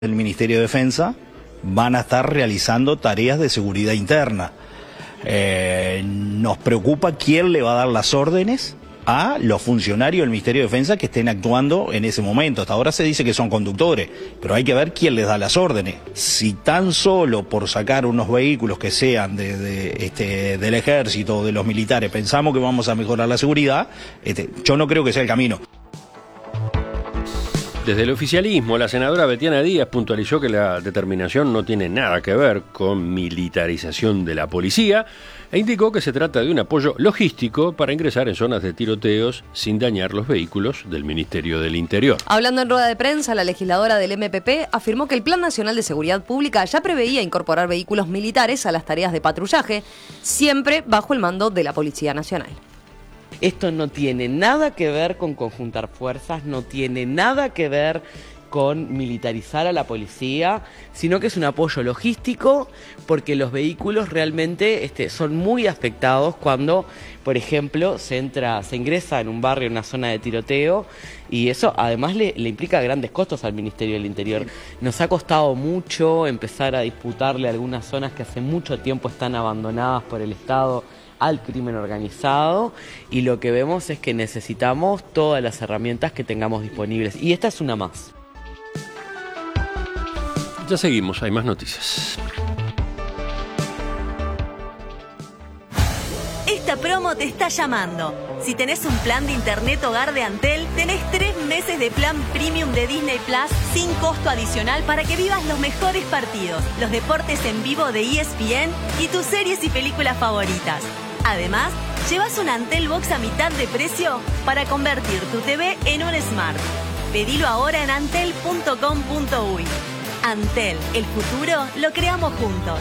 del Ministerio de Defensa van a estar realizando tareas de seguridad interna. Nos preocupa quién le va a dar las órdenes a los funcionarios del Ministerio de Defensa que estén actuando en ese momento. Hasta ahora se dice que son conductores, pero hay que ver quién les da las órdenes. Si tan solo por sacar unos vehículos que sean del ejército o de los militares pensamos que vamos a mejorar la seguridad, yo no creo que sea el camino. Desde el oficialismo, la senadora Betiana Díaz puntualizó que la determinación no tiene nada que ver con militarización de la policía e indicó que se trata de un apoyo logístico para ingresar en zonas de tiroteos sin dañar los vehículos del Ministerio del Interior. Hablando en rueda de prensa, la legisladora del MPP afirmó que el Plan Nacional de Seguridad Pública ya preveía incorporar vehículos militares a las tareas de patrullaje, siempre bajo el mando de la Policía Nacional. Esto no tiene nada que ver con conjuntar fuerzas, no tiene nada que ver con militarizar a la policía, sino que es un apoyo logístico porque los vehículos realmente son muy afectados cuando, por ejemplo, se ingresa en un barrio, en una zona de tiroteo, y eso además le implica grandes costos al Ministerio del Interior. Nos ha costado mucho empezar a disputarle algunas zonas que hace mucho tiempo están abandonadas por el Estado al crimen organizado, y lo que vemos es que necesitamos todas las herramientas que tengamos disponibles, y esta es una más. Ya seguimos, hay más noticias. Esta promo te está llamando. Si tenés un plan de internet hogar de Antel, tenés 3 meses de plan premium de Disney Plus sin costo adicional para que vivas los mejores partidos, los deportes en vivo de ESPN y tus series y películas favoritas. Además, llevas un Antel Box a mitad de precio para convertir tu TV en un Smart. Pedilo ahora en antel.com.uy. Antel, el futuro lo creamos juntos.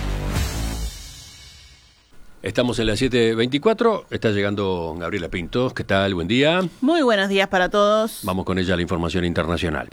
Estamos en las 7:24, está llegando Gabriela Pintos. ¿Qué tal? Buen día. Muy buenos días para todos. Vamos con ella a la información internacional.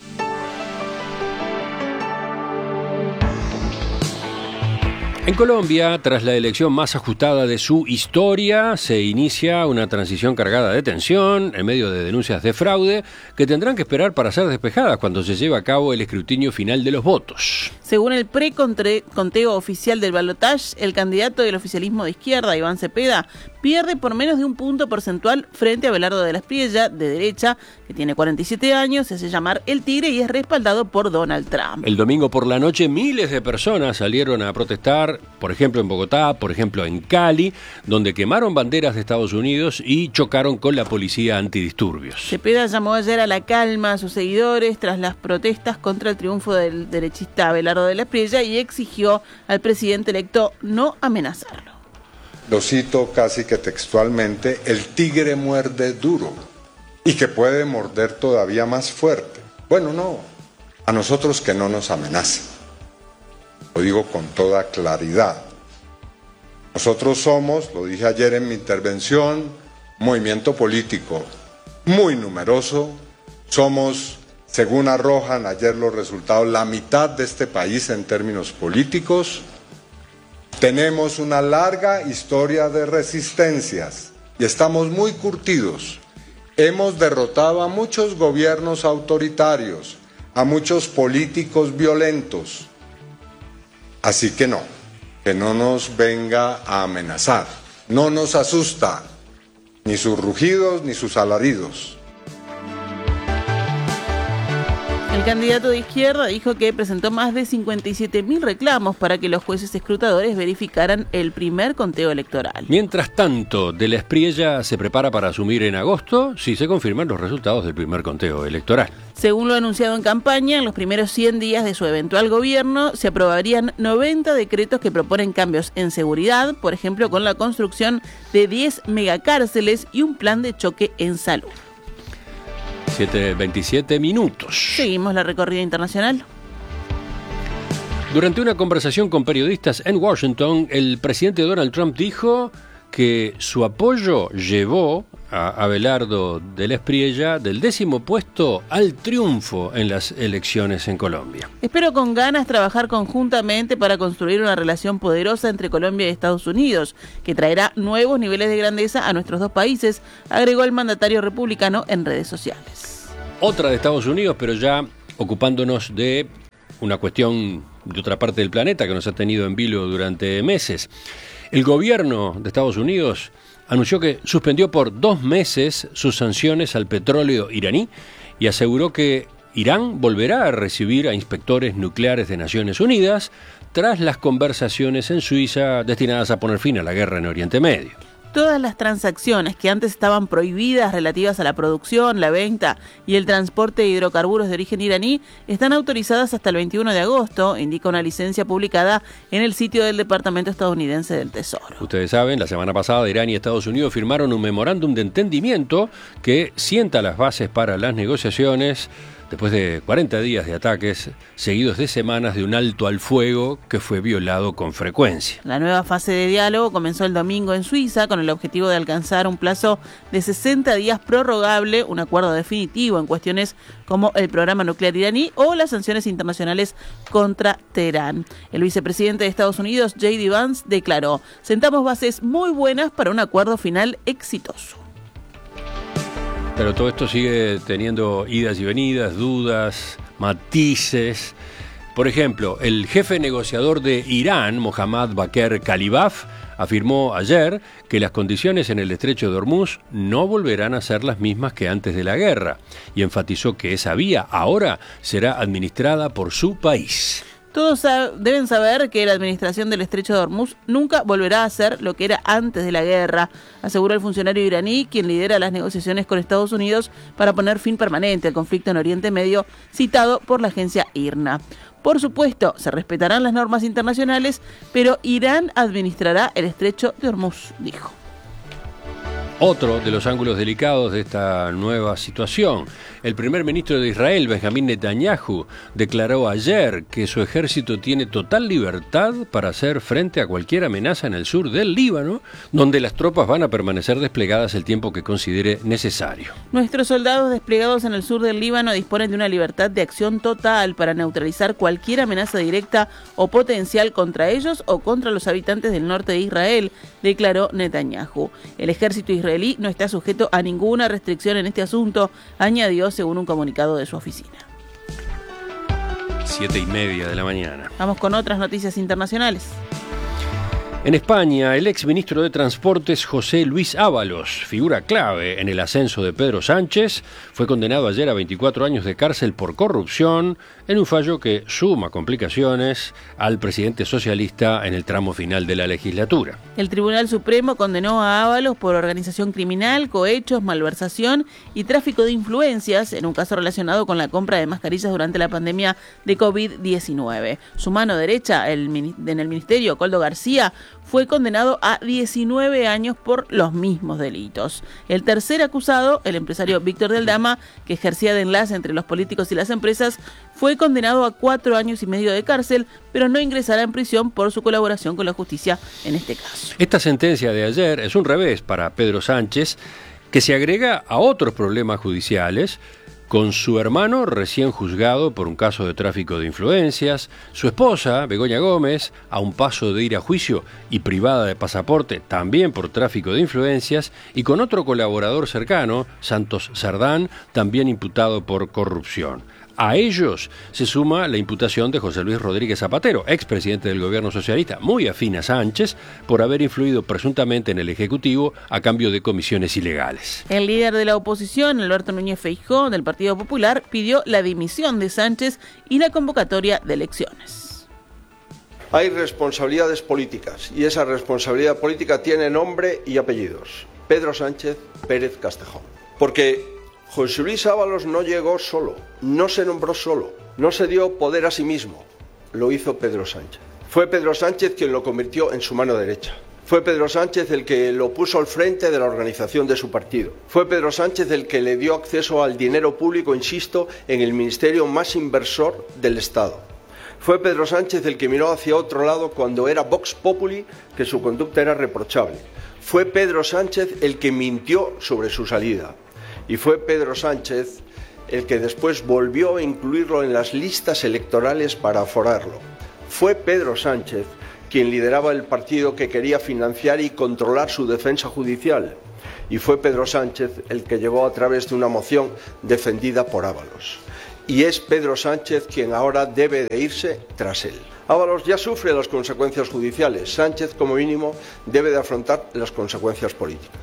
En Colombia, tras la elección más ajustada de su historia, se inicia una transición cargada de tensión en medio de denuncias de fraude que tendrán que esperar para ser despejadas cuando se lleve a cabo el escrutinio final de los votos. Según el preconteo oficial del balotaje, el candidato del oficialismo de izquierda, Iván Cepeda, pierde por menos de un punto porcentual frente a Abelardo de la Espriella, de derecha, que tiene 47 años, se hace llamar El Tigre y es respaldado por Donald Trump. El domingo por la noche, miles de personas salieron a protestar, por ejemplo en Bogotá, por ejemplo en Cali, donde quemaron banderas de Estados Unidos y chocaron con la policía antidisturbios. Cepeda llamó ayer a la calma a sus seguidores tras las protestas contra el triunfo del derechista Abelardo de la Espriella y exigió al presidente electo no amenazarlo. Lo cito casi que textualmente: el tigre muerde duro y que puede morder todavía más fuerte. Bueno, no, a nosotros que no nos amenacen. Lo digo con toda claridad. Nosotros somos, lo dije ayer en mi intervención, un movimiento político muy numeroso. Somos, según arrojan ayer los resultados, la mitad de este país en términos políticos. Tenemos una larga historia de resistencias y estamos muy curtidos. Hemos derrotado a muchos gobiernos autoritarios, a muchos políticos violentos. Así que no nos venga a amenazar. No nos asusta ni sus rugidos ni sus alaridos. El candidato de izquierda dijo que presentó más de 57.000 reclamos para que los jueces escrutadores verificaran el primer conteo electoral. Mientras tanto, de la Espriella se prepara para asumir en agosto si se confirman los resultados del primer conteo electoral. Según lo anunciado en campaña, en los primeros 100 días de su eventual gobierno se aprobarían 90 decretos que proponen cambios en seguridad, por ejemplo con la construcción de 10 megacárceles y un plan de choque en salud. 7:27. Seguimos la recorrida internacional. Durante una conversación con periodistas en Washington, el presidente Donald Trump dijo que su apoyo llevó a Abelardo de la Espriella del 10º puesto al triunfo en las elecciones en Colombia. Espero con ganas trabajar conjuntamente para construir una relación poderosa entre Colombia y Estados Unidos, que traerá nuevos niveles de grandeza a nuestros dos países, agregó el mandatario republicano en redes sociales. Otra de Estados Unidos, pero ya ocupándonos de una cuestión de otra parte del planeta que nos ha tenido en vilo durante meses. El gobierno de Estados Unidos anunció que suspendió por 2 meses sus sanciones al petróleo iraní y aseguró que Irán volverá a recibir a inspectores nucleares de Naciones Unidas tras las conversaciones en Suiza destinadas a poner fin a la guerra en Oriente Medio. Todas las transacciones que antes estaban prohibidas relativas a la producción, la venta y el transporte de hidrocarburos de origen iraní están autorizadas hasta el 21 de agosto, indica una licencia publicada en el sitio del Departamento estadounidense del Tesoro. Ustedes saben, la semana pasada Irán y Estados Unidos firmaron un memorándum de entendimiento que sienta las bases para las negociaciones después de 40 días de ataques seguidos de semanas de un alto al fuego que fue violado con frecuencia. La nueva fase de diálogo comenzó el domingo en Suiza con el objetivo de alcanzar un plazo de 60 días prorrogable, un acuerdo definitivo en cuestiones como el programa nuclear iraní o las sanciones internacionales contra Teherán. El vicepresidente de Estados Unidos, J.D. Vance, declaró: "Sentamos bases muy buenas para un acuerdo final exitoso". Pero todo esto sigue teniendo idas y venidas, dudas, matices. Por ejemplo, el jefe negociador de Irán, Mohammad Bakr Kalibaf, afirmó ayer que las condiciones en el estrecho de Hormuz no volverán a ser las mismas que antes de la guerra y enfatizó que esa vía ahora será administrada por su país. Todos deben saber que la administración del estrecho de Hormuz nunca volverá a ser lo que era antes de la guerra, aseguró el funcionario iraní, quien lidera las negociaciones con Estados Unidos para poner fin permanente al conflicto en Oriente Medio, citado por la agencia IRNA. Por supuesto, se respetarán las normas internacionales, pero Irán administrará el estrecho de Hormuz, dijo. Otro de los ángulos delicados de esta nueva situación. El primer ministro de Israel, Benjamín Netanyahu, declaró ayer que su ejército tiene total libertad para hacer frente a cualquier amenaza en el sur del Líbano, donde las tropas van a permanecer desplegadas el tiempo que considere necesario. Nuestros soldados desplegados en el sur del Líbano disponen de una libertad de acción total para neutralizar cualquier amenaza directa o potencial contra ellos o contra los habitantes del norte de Israel, declaró Netanyahu. El ejército israelí no está sujeto a ninguna restricción en este asunto, añadió según un comunicado de su oficina. 7:30 de la mañana. Vamos con otras noticias internacionales. En España, el exministro de Transportes José Luis Ábalos, figura clave en el ascenso de Pedro Sánchez, fue condenado ayer a 24 años de cárcel por corrupción en un fallo que suma complicaciones al presidente socialista en el tramo final de la legislatura. El Tribunal Supremo condenó a Ábalos por organización criminal, cohechos, malversación y tráfico de influencias en un caso relacionado con la compra de mascarillas durante la pandemia de COVID-19. Su mano derecha en el ministerio, Koldo García, fue condenado a 19 años por los mismos delitos. El tercer acusado, el empresario Víctor Del Dama, que ejercía de enlace entre los políticos y las empresas, fue condenado a 4 años y medio de cárcel, pero no ingresará en prisión por su colaboración con la justicia en este caso. Esta sentencia de ayer es un revés para Pedro Sánchez, que se agrega a otros problemas judiciales, con su hermano recién juzgado por un caso de tráfico de influencias, su esposa, Begoña Gómez, a un paso de ir a juicio y privada de pasaporte también por tráfico de influencias, y con otro colaborador cercano, Santos Cerdán, también imputado por corrupción. A ellos se suma la imputación de José Luis Rodríguez Zapatero, expresidente del gobierno socialista, muy afín a Sánchez, por haber influido presuntamente en el Ejecutivo a cambio de comisiones ilegales. El líder de la oposición, Alberto Núñez Feijóo, del Partido Popular, pidió la dimisión de Sánchez y la convocatoria de elecciones. Hay responsabilidades políticas y esa responsabilidad política tiene nombre y apellidos. Pedro Sánchez Pérez Castejón. Porque José Luis Ábalos no llegó solo, no se nombró solo, no se dio poder a sí mismo, lo hizo Pedro Sánchez. Fue Pedro Sánchez quien lo convirtió en su mano derecha. Fue Pedro Sánchez el que lo puso al frente de la organización de su partido. Fue Pedro Sánchez el que le dio acceso al dinero público, insisto, en el ministerio más inversor del Estado. Fue Pedro Sánchez el que miró hacia otro lado cuando era Vox Populi, que su conducta era reprochable. Fue Pedro Sánchez el que mintió sobre su salida. Y fue Pedro Sánchez el que después volvió a incluirlo en las listas electorales para aforarlo. Fue Pedro Sánchez quien lideraba el partido que quería financiar y controlar su defensa judicial. Y fue Pedro Sánchez el que llegó a través de una moción defendida por Ábalos. y es Pedro Sánchez quien ahora debe de irse tras él. Ábalos ya sufre las consecuencias judiciales. Sánchez, como mínimo, debe de afrontar las consecuencias políticas.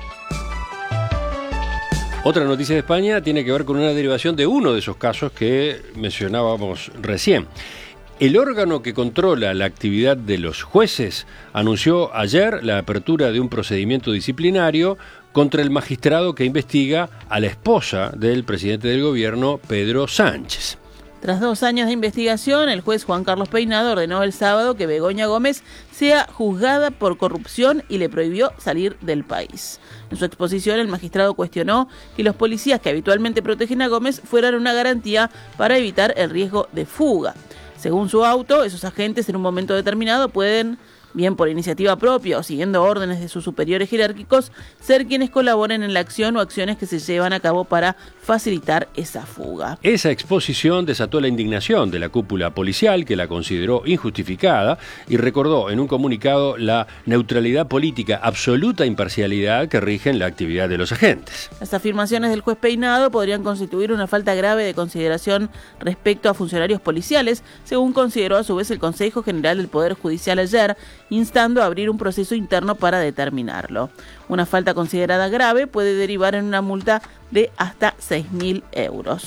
Otra noticia de España tiene que ver con una derivación de uno de esos casos que mencionábamos recién. El órgano que controla la actividad de los jueces anunció ayer la apertura de un procedimiento disciplinario contra el magistrado que investiga a la esposa del presidente del gobierno, Pedro Sánchez. Tras 2 años de investigación, el juez Juan Carlos Peinado ordenó el sábado que Begoña Gómez sea juzgada por corrupción y le prohibió salir del país. En su exposición, el magistrado cuestionó que los policías que habitualmente protegen a Gómez fueran una garantía para evitar el riesgo de fuga. Según su auto, esos agentes en un momento determinado pueden, bien por iniciativa propia o siguiendo órdenes de sus superiores jerárquicos, ser quienes colaboren en la acción o acciones que se llevan a cabo para facilitar esa fuga. Esa exposición desató la indignación de la cúpula policial, que la consideró injustificada y recordó en un comunicado la neutralidad política, absoluta imparcialidad que rigen la actividad de los agentes. Las afirmaciones del juez Peinado podrían constituir una falta grave de consideración respecto a funcionarios policiales, según consideró a su vez el Consejo General del Poder Judicial ayer, instando a abrir un proceso interno para determinarlo. Una falta considerada grave puede derivar en una multa de hasta 6.000 euros.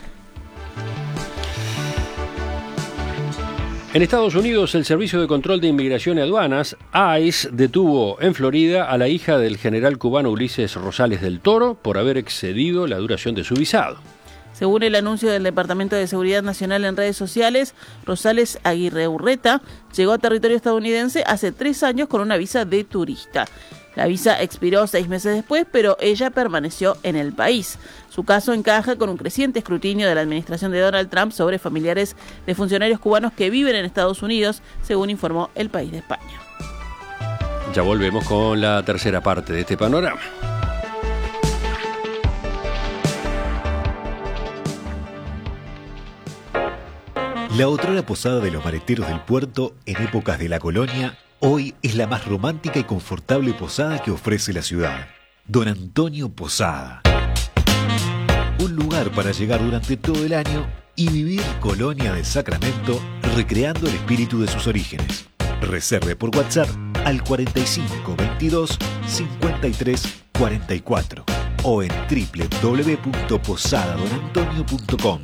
En Estados Unidos, el Servicio de Control de Inmigración y Aduanas, ICE, detuvo en Florida a la hija del general cubano Ulises Rosales del Toro por haber excedido la duración de su visado. Según el anuncio del Departamento de Seguridad Nacional en redes sociales, Rosales Aguirre Urreta llegó a territorio estadounidense hace 3 años con una visa de turista. La visa expiró 6 meses después, pero ella permaneció en el país. Su caso encaja con un creciente escrutinio de la administración de Donald Trump sobre familiares de funcionarios cubanos que viven en Estados Unidos, según informó El País de España. Ya volvemos con la tercera parte de este panorama. La otrora posada de los maleteros del puerto en épocas de la colonia, hoy es la más romántica y confortable posada que ofrece la ciudad. Don Antonio Posada. Un lugar para llegar durante todo el año y vivir Colonia del Sacramento recreando el espíritu de sus orígenes. Reserve por WhatsApp al 45 22 53 44 o en www.posadadonantonio.com.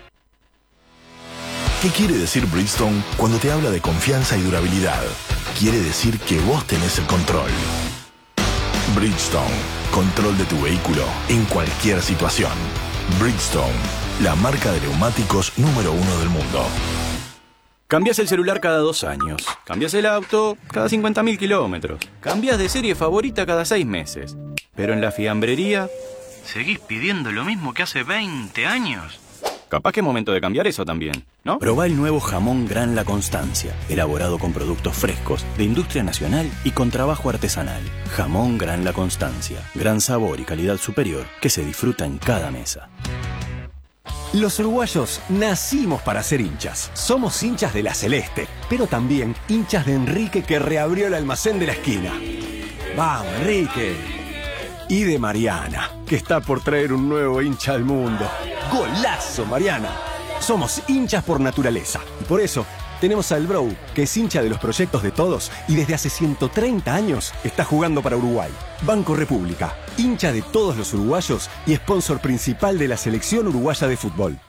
¿Qué quiere decir Bridgestone cuando te habla de confianza y durabilidad? Quiere decir que vos tenés el control. Bridgestone, control de tu vehículo en cualquier situación. Bridgestone, la marca de neumáticos número 1 del mundo. Cambias el celular cada 2 años. Cambias el auto cada 50.000 kilómetros. Cambias de serie favorita cada 6 meses. Pero en la fiambrería seguís pidiendo lo mismo que hace 20 años. Capaz que es momento de cambiar eso también, ¿no? Probá el nuevo jamón Gran La Constancia, elaborado con productos frescos, de industria nacional y con trabajo artesanal. Jamón Gran La Constancia, gran sabor y calidad superior que se disfruta en cada mesa. Los uruguayos nacimos para ser hinchas. Somos hinchas de la Celeste, pero también hinchas de Enrique, que reabrió el almacén de la esquina. ¡Vamos, Enrique! Y de Mariana, que está por traer un nuevo hincha al mundo. ¡Golazo, Mariana! Somos hinchas por naturaleza y por eso tenemos al Bro, que es hincha de los proyectos de todos y desde hace 130 años está jugando para Uruguay. Banco República, hincha de todos los uruguayos y sponsor principal de la selección uruguaya de fútbol.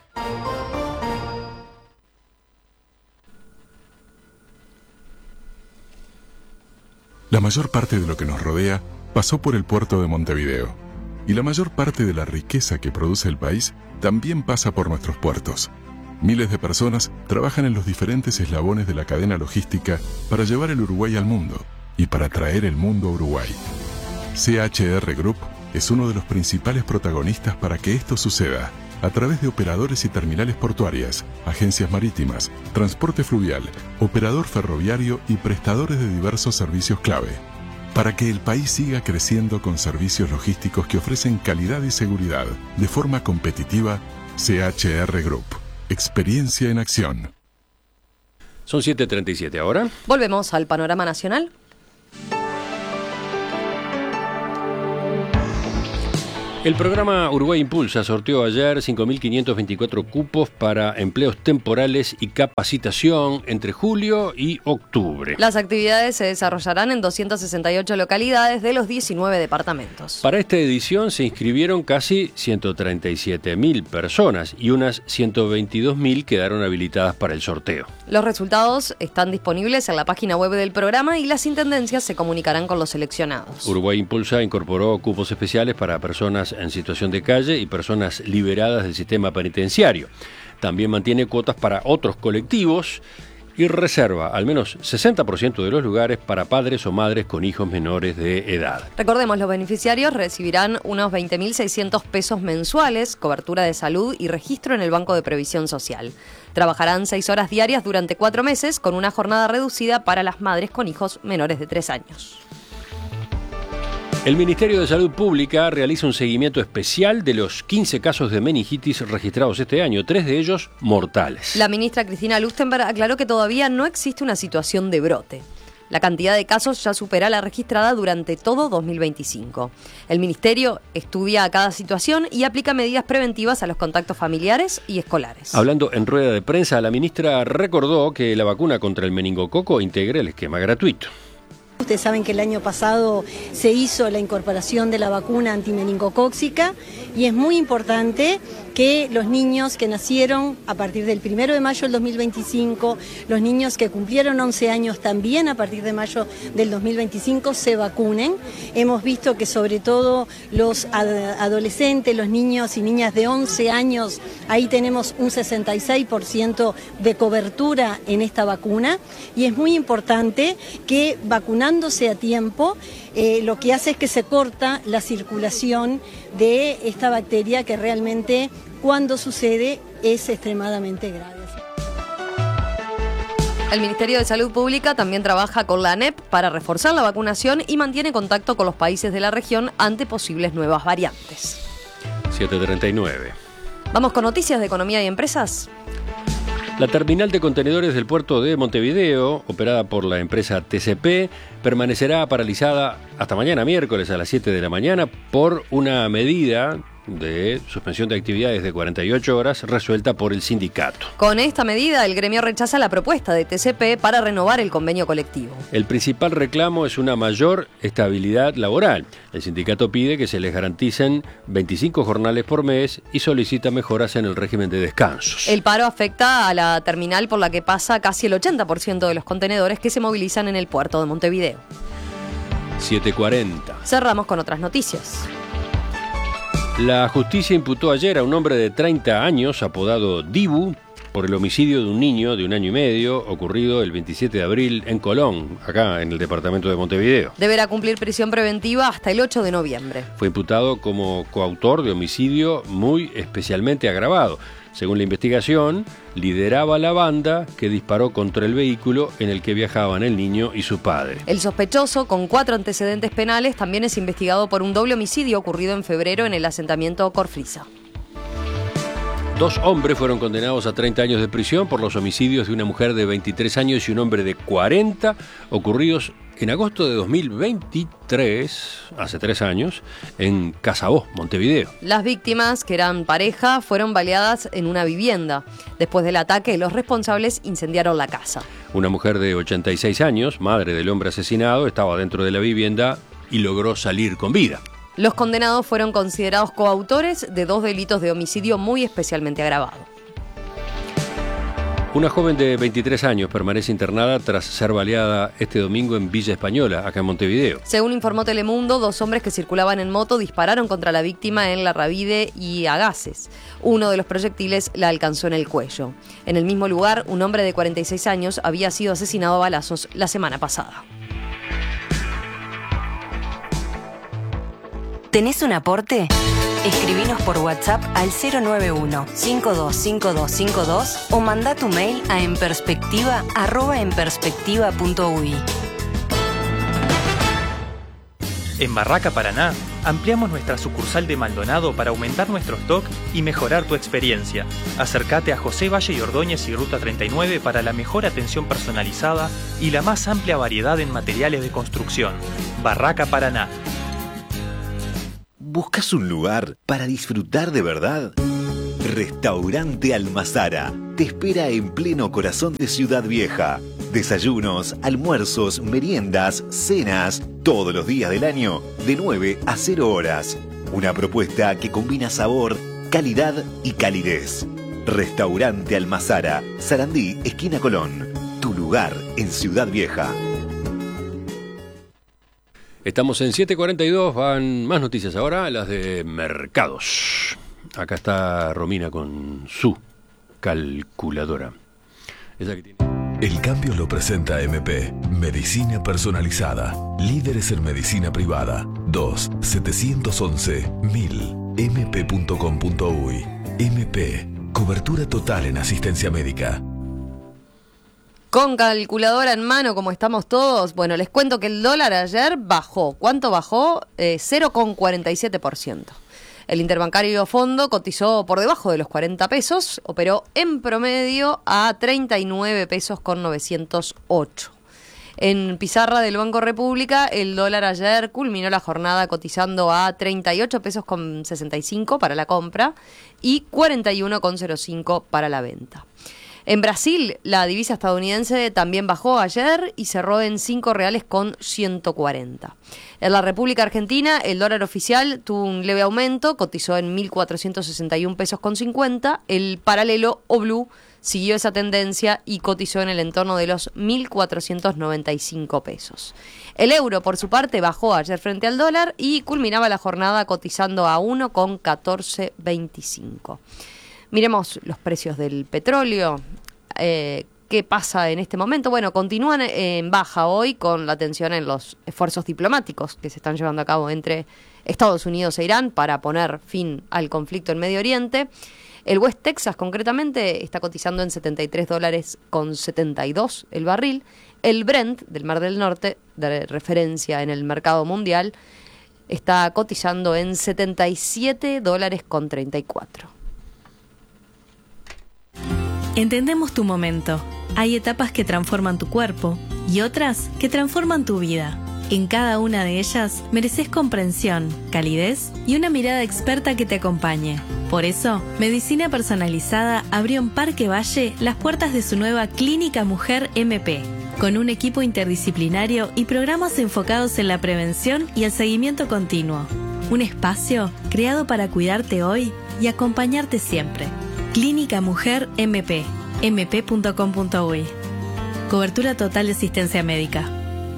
La mayor parte de lo que nos rodea pasó por el puerto de Montevideo, y la mayor parte de la riqueza que produce el país también pasa por nuestros puertos. Miles de personas trabajan en los diferentes eslabones de la cadena logística para llevar el Uruguay al mundo y para traer el mundo a Uruguay. CHR Group es uno de los principales protagonistas para que esto suceda, a través de operadores y terminales portuarias, agencias marítimas, transporte fluvial, operador ferroviario y prestadores de diversos servicios clave, para que el país siga creciendo con servicios logísticos que ofrecen calidad y seguridad de forma competitiva. CHR Group. Experiencia en acción. Son 7:37 ahora. Volvemos al panorama nacional. El programa Uruguay Impulsa sorteó ayer 5.524 cupos para empleos temporales y capacitación entre julio y octubre. Las actividades se desarrollarán en 268 localidades de los 19 departamentos. Para esta edición se inscribieron casi 137.000 personas y unas 122.000 quedaron habilitadas para el sorteo. Los resultados están disponibles en la página web del programa y las intendencias se comunicarán con los seleccionados. Uruguay Impulsa incorporó cupos especiales para personas en situación de calle y personas liberadas del sistema penitenciario. También mantiene cuotas para otros colectivos y reserva al menos 60% de los lugares para padres o madres con hijos menores de edad. Recordemos, los beneficiarios recibirán unos 20.600 pesos mensuales, cobertura de salud y registro en el Banco de Previsión Social. Trabajarán 6 horas diarias durante 4 meses con una jornada reducida para las madres con hijos menores de 3 años. El Ministerio de Salud Pública realiza un seguimiento especial de los 15 casos de meningitis registrados este año, 3 de ellos mortales. La ministra Cristina Lustenberg aclaró que todavía no existe una situación de brote. La cantidad de casos ya supera la registrada durante todo 2025. El Ministerio estudia cada situación y aplica medidas preventivas a los contactos familiares y escolares. Hablando en rueda de prensa, la ministra recordó que la vacuna contra el meningococo integra el esquema gratuito. Ustedes saben que el año pasado se hizo la incorporación de la vacuna antimeningocóxica y es muy importante que los niños que nacieron a partir del 1 de mayo del 2025, los niños que cumplieron 11 años también a partir de mayo del 2025 se vacunen. Hemos visto que sobre todo los adolescentes, los niños y niñas de 11 años, ahí tenemos un 66% de cobertura en esta vacuna y es muy importante que vacunándose a tiempo lo que hace es que se corta la circulación de esta bacteria que realmente cuando sucede es extremadamente grave. El Ministerio de Salud Pública también trabaja con la ANEP para reforzar la vacunación y mantiene contacto con los países de la región ante posibles nuevas variantes. 7:39. Vamos con noticias de economía y empresas. La terminal de contenedores del puerto de Montevideo, operada por la empresa TCP, permanecerá paralizada hasta mañana miércoles a las 7 de la mañana por una medida de suspensión de actividades de 48 horas resuelta por el sindicato. Con esta medida, el gremio rechaza la propuesta de TCP para renovar el convenio colectivo. El principal reclamo es una mayor estabilidad laboral. El sindicato pide que se les garanticen 25 jornales por mes y solicita mejoras en el régimen de descansos. El paro afecta a la terminal por la que pasa casi el 80% de los contenedores que se movilizan en el puerto de Montevideo. 7:40. Cerramos con otras noticias. La justicia imputó ayer a un hombre de 30 años, apodado Dibu, por el homicidio de un niño de 1 año y medio, ocurrido el 27 de abril en Colón, acá en el departamento de Montevideo. Deberá cumplir prisión preventiva hasta el 8 de noviembre. Fue imputado como coautor de homicidio muy especialmente agravado. Según la investigación, lideraba la banda que disparó contra el vehículo en el que viajaban el niño y su padre. El sospechoso, con 4 antecedentes penales, también es investigado por un doble homicidio ocurrido en febrero en el asentamiento Corfrisa. 2 hombres fueron condenados a 30 años de prisión por los homicidios de una mujer de 23 años y un hombre de 40, ocurridos en agosto de 2023, hace 3 años, en Casabó, Montevideo. Las víctimas, que eran pareja, fueron baleadas en una vivienda. Después del ataque, los responsables incendiaron la casa. Una mujer de 86 años, madre del hombre asesinado, estaba dentro de la vivienda y logró salir con vida. Los condenados fueron considerados coautores de 2 delitos de homicidio muy especialmente agravado. Una joven de 23 años permanece internada tras ser baleada este domingo en Villa Española, acá en Montevideo. Según informó Telemundo, 2 hombres que circulaban en moto dispararon contra la víctima en Larravide y Agaces. Uno de los proyectiles la alcanzó en el cuello. En el mismo lugar, un hombre de 46 años había sido asesinado a balazos la semana pasada. ¿Tenés un aporte? Escribinos por WhatsApp al 091-525252 o mandá tu mail a enperspectiva@enperspectiva.ui. En Barraca Paraná, ampliamos nuestra sucursal de Maldonado para aumentar nuestro stock y mejorar tu experiencia. Acércate a José Valle y Ordóñez y Ruta 39 para la mejor atención personalizada y la más amplia variedad en materiales de construcción. Barraca Paraná. ¿Buscas un lugar para disfrutar de verdad? Restaurante Almazara te espera en pleno corazón de Ciudad Vieja. Desayunos, almuerzos, meriendas, cenas, todos los días del año, de 9 a 0 horas. Una propuesta que combina sabor, calidad y calidez. Restaurante Almazara, Sarandí, esquina Colón. Tu lugar en Ciudad Vieja. Estamos en 7:42, van más noticias ahora, las de mercados. Acá está Romina con su calculadora. Esa que tiene... El cambio lo presenta MP, Medicina Personalizada, líderes en medicina privada, 2-711-1000, mp.com.uy. MP, cobertura total en asistencia médica. Con calculadora en mano, como estamos todos, bueno, les cuento que el dólar ayer bajó. ¿Cuánto bajó? 0,47%. El interbancario fondo cotizó por debajo de los 40 pesos, operó en promedio a 39 pesos con 908. En pizarra del Banco República, el dólar ayer culminó la jornada cotizando a 38 pesos con 65 para la compra y 41,05 para la venta. En Brasil, la divisa estadounidense también bajó ayer y cerró en 5 reales con 140. En la República Argentina, el dólar oficial tuvo un leve aumento, cotizó en 1.461 pesos con 50. El paralelo o blue siguió esa tendencia y cotizó en el entorno de los 1.495 pesos. El euro, por su parte, bajó ayer frente al dólar y culminaba la jornada cotizando a 1,1425. Miremos los precios del petróleo. ¿Qué pasa en este momento? Bueno, continúan en baja hoy con la tensión en los esfuerzos diplomáticos que se están llevando a cabo entre Estados Unidos e Irán para poner fin al conflicto en Medio Oriente. El West Texas, concretamente, está cotizando en $73.72 el barril. El Brent del Mar del Norte, de referencia en el mercado mundial, está cotizando en $77.34. Entendemos tu momento. Hay etapas que transforman tu cuerpo y otras que transforman tu vida. En cada una de ellas mereces comprensión, calidez y una mirada experta que te acompañe. Por eso, Medicina Personalizada abrió en Parque Valle las puertas de su nueva Clínica Mujer MP, con un equipo interdisciplinario y programas enfocados en la prevención y el seguimiento continuo. Un espacio creado para cuidarte hoy y acompañarte siempre. Clínica Mujer MP, mp.com.uy. Cobertura total de asistencia médica.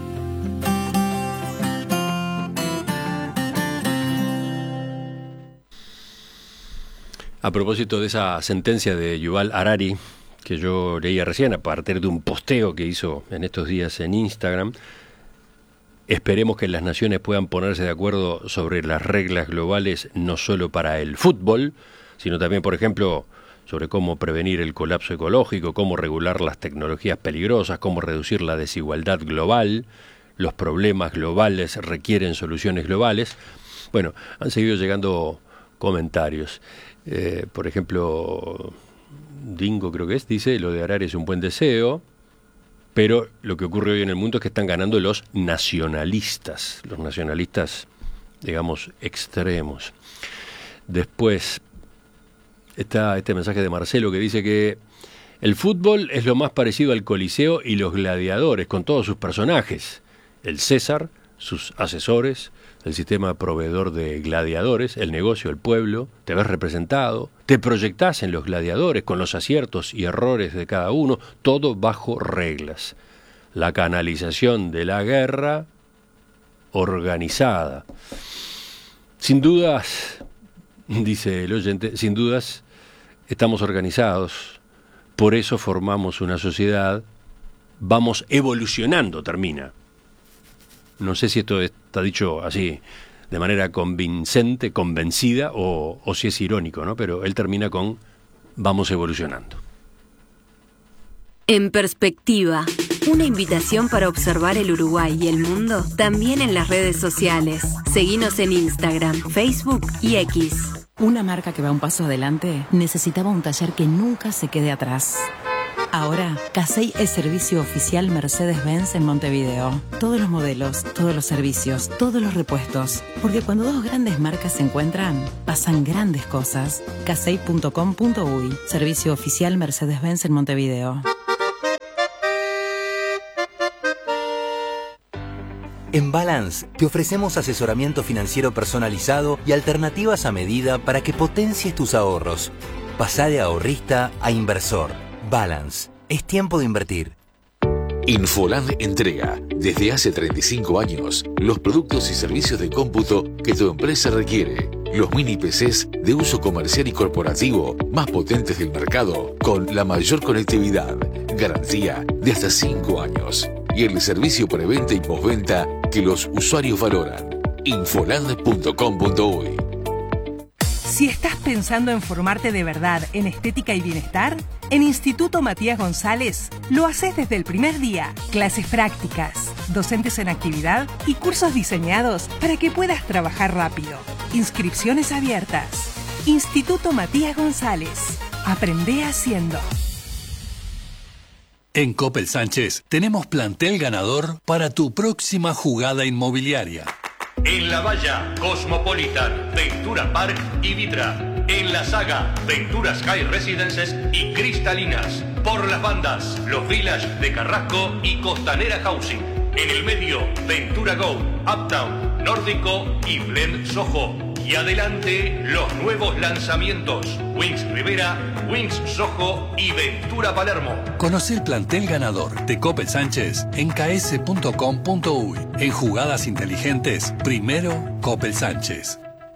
A propósito de esa sentencia de Yuval Harari, que yo leía recién a partir de un posteo que hizo en estos días en Instagram, esperemos que las naciones puedan ponerse de acuerdo sobre las reglas globales, no solo para el fútbol, sino también, por ejemplo, sobre cómo prevenir el colapso ecológico, cómo regular las tecnologías peligrosas, cómo reducir la desigualdad global. Los problemas globales requieren soluciones globales. Bueno, han seguido llegando comentarios. Por ejemplo, Dingo creo que dice, lo de Harari es un buen deseo, pero lo que ocurre hoy en el mundo es que están ganando los nacionalistas, digamos, extremos. Después está este mensaje de Marcelo que dice que el fútbol es lo más parecido al Coliseo y los gladiadores, con todos sus personajes. El César, sus asesores, el sistema proveedor de gladiadores, el negocio, el pueblo, te ves representado, te proyectás en los gladiadores con los aciertos y errores de cada uno, todo bajo reglas. La canalización de la guerra organizada. Sin dudas, dice el oyente, sin dudas estamos organizados, por eso formamos una sociedad, vamos evolucionando, termina. No sé si esto está dicho así, de manera convincente, convencida, o si es irónico, ¿no? Pero él termina con vamos evolucionando. En perspectiva, una invitación para observar el Uruguay y el mundo también en las redes sociales. Seguinos en Instagram, Facebook y X. Una marca que va un paso adelante necesitaba un taller que nunca se quede atrás. Ahora, Casey es servicio oficial Mercedes-Benz en Montevideo. Todos los modelos, todos los servicios, todos los repuestos. Porque cuando dos grandes marcas se encuentran, pasan grandes cosas. Casey.com.uy, servicio oficial Mercedes-Benz en Montevideo. En Balance te ofrecemos asesoramiento financiero personalizado y alternativas a medida para que potencies tus ahorros. Pasá de ahorrista a inversor. Balance. Es tiempo de invertir. Infoland entrega, desde hace 35 años, los productos y servicios de cómputo que tu empresa requiere. Los mini PCs de uso comercial y corporativo más potentes del mercado, con la mayor conectividad, garantía de hasta 5 años. Y el servicio preventa y postventa que los usuarios valoran. Infoland.com.uy. Si estás pensando en formarte de verdad en estética y bienestar, en Instituto Matías González lo haces desde el primer día. Clases prácticas, docentes en actividad y cursos diseñados para que puedas trabajar rápido. Inscripciones abiertas. Instituto Matías González. Aprende haciendo. En Coppel Sánchez tenemos plantel ganador para tu próxima jugada inmobiliaria. En La Valla, Cosmopolitan, Ventura Park y Vitra. En La Saga, Ventura Sky Residences y Cristalinas. Por las bandas, Los Village de Carrasco y Costanera Housing. En el medio, Ventura Go, Uptown, Nórdico y Blend Soho. Y adelante, los nuevos lanzamientos. Wings Rivera, Wings Soho y Ventura Palermo. Conoce el plantel ganador de Coppel Sánchez en ks.com.uy. En jugadas inteligentes, primero Coppel Sánchez.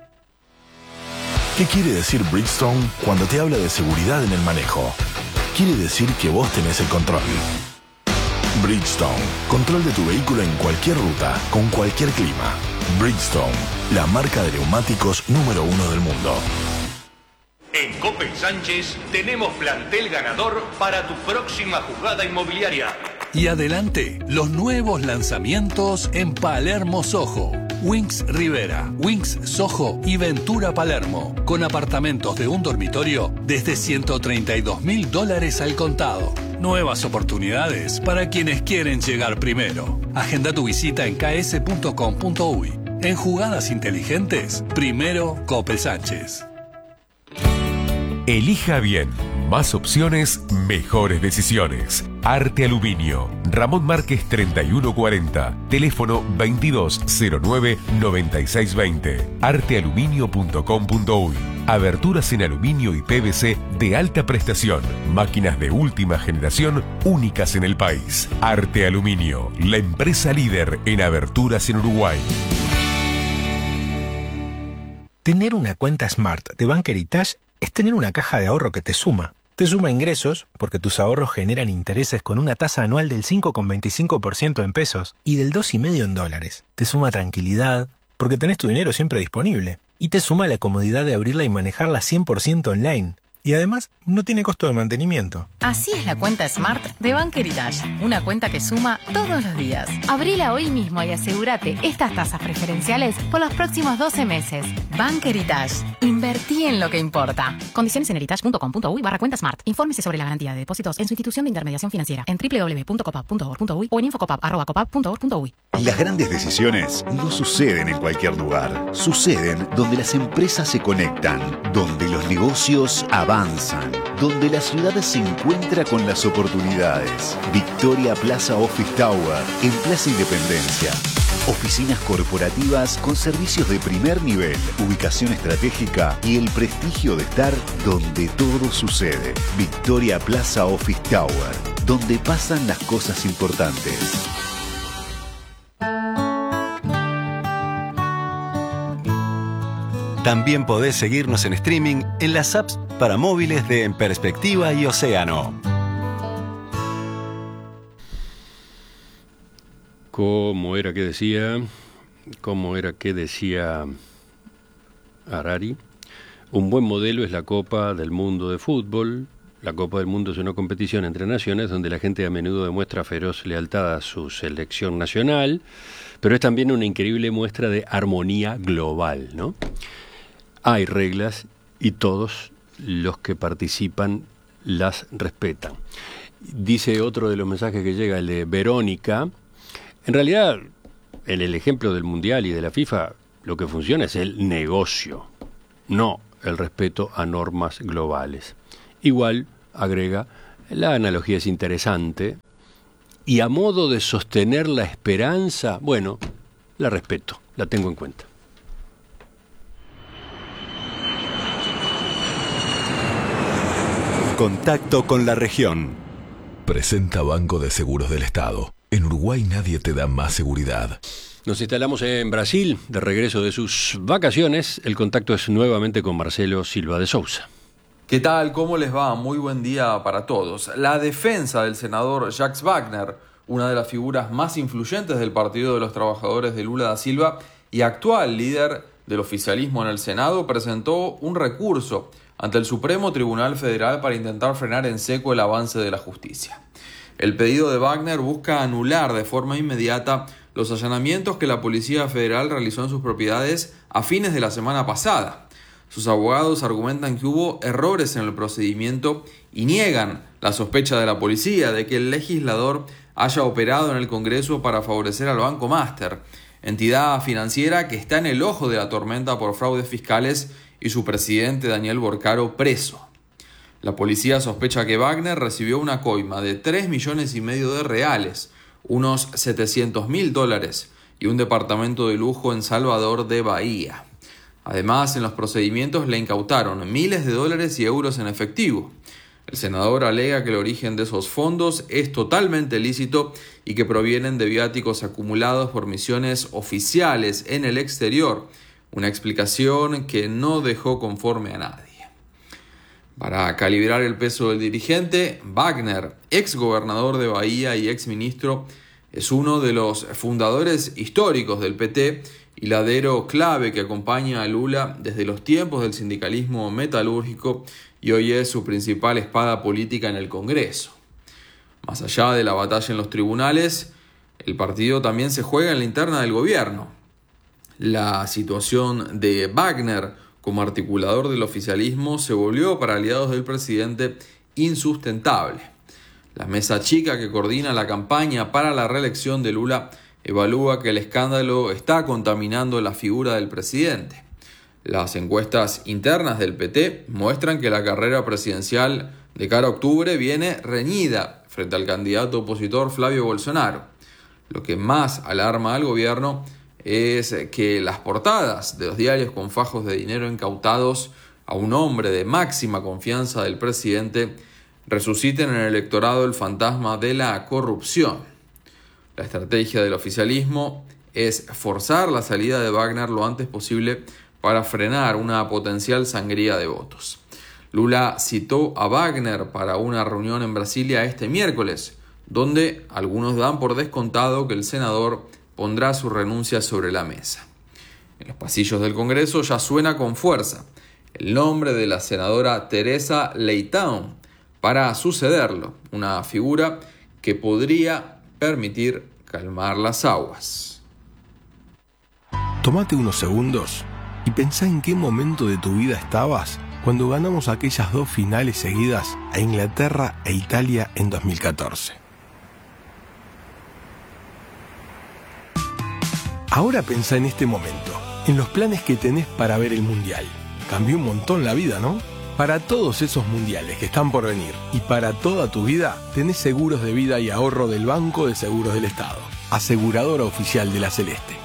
¿Qué quiere decir Bridgestone cuando te habla de seguridad en el manejo? Quiere decir que vos tenés el control. Bridgestone, control de tu vehículo en cualquier ruta, con cualquier clima. Bridgestone, la marca de neumáticos número 1 del mundo. En Coppel Sánchez tenemos plantel ganador para tu próxima jugada inmobiliaria. Y adelante, los nuevos lanzamientos en Palermo Soho. Wings Rivera, Wings Soho y Ventura Palermo, con apartamentos de un dormitorio desde $132.000 al contado. Nuevas oportunidades para quienes quieren llegar primero. Agenda tu visita en ks.com.uy. En jugadas inteligentes, primero Coppel Sánchez. Elija bien. Más opciones, mejores decisiones. Arte Aluminio. Ramón Márquez 3140. Teléfono 2209-9620. Artealuminio.com.uy. Aberturas en aluminio y PVC de alta prestación. Máquinas de última generación únicas en el país. Arte Aluminio. La empresa líder en aberturas en Uruguay. Tener una cuenta Smart de Bank Heritage es tener una caja de ahorro que te suma. Te suma ingresos, porque tus ahorros generan intereses con una tasa anual del 5,25% en pesos y del 2,5% en dólares. Te suma tranquilidad, porque tenés tu dinero siempre disponible. Y te suma la comodidad de abrirla y manejarla 100% online. Y además, no tiene costo de mantenimiento. Así es la cuenta Smart de Bank Heritage. Una cuenta que suma todos los días. Abrila hoy mismo y asegúrate estas tasas preferenciales por los próximos 12 meses. Bank Heritage. Invertí en lo que importa. Condiciones en heritage.com.uy/cuenta Smart. Infórmese sobre la garantía de depósitos en su institución de intermediación financiera en www.copap.org.uy o en infocopap@copap.org.uy. Las grandes decisiones no suceden en cualquier lugar. Suceden donde las empresas se conectan, donde los negocios avanzan, donde la ciudad se encuentra con las oportunidades. Victoria Plaza Office Tower, en Plaza Independencia. Oficinas corporativas con servicios de primer nivel, ubicación estratégica y el prestigio de estar donde todo sucede. Victoria Plaza Office Tower, donde pasan las cosas importantes. También podés seguirnos en streaming en las apps para móviles de En Perspectiva y Océano. ¿Cómo era que decía Harari? Un buen modelo es la Copa del Mundo de fútbol. La Copa del Mundo es una competición entre naciones donde la gente a menudo demuestra feroz lealtad a su selección nacional, pero es también una increíble muestra de armonía global, ¿no? Hay reglas y todos los que participan las respetan. Dice otro de los mensajes que llega, el de Verónica. En realidad, en el ejemplo del Mundial y de la FIFA, lo que funciona es el negocio, no el respeto a normas globales. Igual, agrega, la analogía es interesante y a modo de sostener la esperanza, bueno, la respeto, la tengo en cuenta. Contacto con la región. Presenta Banco de Seguros del Estado. En Uruguay nadie te da más seguridad. Nos instalamos en Brasil, de regreso de sus vacaciones. El contacto es nuevamente con Marcelo Silva de Sousa. ¿Qué tal? ¿Cómo les va? Muy buen día para todos. La defensa del senador Jacques Wagner, una de las figuras más influyentes del Partido de los Trabajadores de Lula da Silva y actual líder del oficialismo en el Senado, presentó un recurso ante el Supremo Tribunal Federal para intentar frenar en seco el avance de la justicia. El pedido de Wagner busca anular de forma inmediata los allanamientos que la Policía Federal realizó en sus propiedades a fines de la semana pasada. Sus abogados argumentan que hubo errores en el procedimiento y niegan la sospecha de la policía de que el legislador haya operado en el Congreso para favorecer al Banco Master, entidad financiera que está en el ojo de la tormenta por fraudes fiscales y su presidente Daniel Borcaro preso. La policía sospecha que Wagner recibió una coima de 3,5 millones de reales, unos $700,000, y un departamento de lujo en Salvador de Bahía. Además, en los procedimientos le incautaron miles de dólares y euros en efectivo. El senador alega que el origen de esos fondos es totalmente lícito y que provienen de viáticos acumulados por misiones oficiales en el exterior, una explicación que no dejó conforme a nadie. Para calibrar el peso del dirigente, Wagner, ex gobernador de Bahía y ex ministro, es uno de los fundadores históricos del PT y ladero clave que acompaña a Lula desde los tiempos del sindicalismo metalúrgico y hoy es su principal espada política en el Congreso. Más allá de la batalla en los tribunales, el partido también se juega en la interna del gobierno. La situación de Wagner como articulador del oficialismo se volvió para aliados del presidente insustentable. La mesa chica que coordina la campaña para la reelección de Lula evalúa que el escándalo está contaminando la figura del presidente. Las encuestas internas del PT muestran que la carrera presidencial de cara a octubre viene reñida frente al candidato opositor Flavio Bolsonaro. Lo que más alarma al gobierno es que las portadas de los diarios con fajos de dinero incautados a un hombre de máxima confianza del presidente resuciten en el electorado el fantasma de la corrupción. La estrategia del oficialismo es forzar la salida de Wagner lo antes posible para frenar una potencial sangría de votos. Lula citó a Wagner para una reunión en Brasilia este miércoles, donde algunos dan por descontado que el senador pondrá su renuncia sobre la mesa. En los pasillos del Congreso ya suena con fuerza el nombre de la senadora Teresa Leitão para sucederlo, una figura que podría permitir calmar las aguas. Tómate unos segundos y pensá en qué momento de tu vida estabas cuando ganamos aquellas 2 finales seguidas a Inglaterra e Italia en 2014. Ahora pensá en este momento, en los planes que tenés para ver el Mundial. Cambió un montón la vida, ¿no? Para todos esos mundiales que están por venir y para toda tu vida, tenés seguros de vida y ahorro del Banco de Seguros del Estado, aseguradora oficial de la Celeste.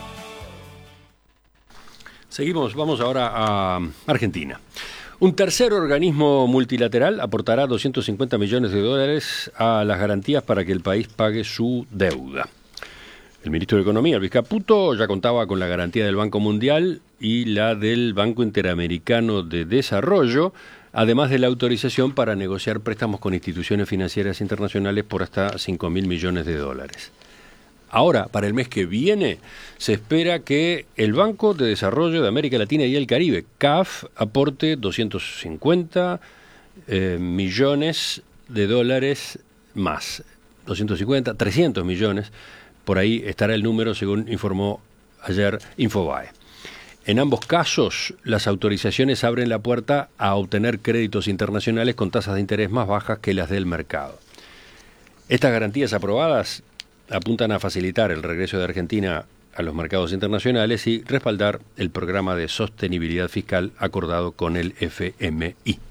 Seguimos, vamos ahora a Argentina. Un tercer organismo multilateral aportará $250 millones a las garantías para que el país pague su deuda. El ministro de Economía, Luis Caputo, ya contaba con la garantía del Banco Mundial y la del Banco Interamericano de Desarrollo, además de la autorización para negociar préstamos con instituciones financieras internacionales por hasta $5.000 millones. Ahora, para el mes que viene, se espera que el Banco de Desarrollo de América Latina y el Caribe, CAF, aporte $250 millones más. 250, 300 millones. Por ahí estará el número, según informó ayer Infobae. En ambos casos, las autorizaciones abren la puerta a obtener créditos internacionales con tasas de interés más bajas que las del mercado. Estas garantías aprobadas apuntan a facilitar el regreso de Argentina a los mercados internacionales y respaldar el programa de sostenibilidad fiscal acordado con el FMI.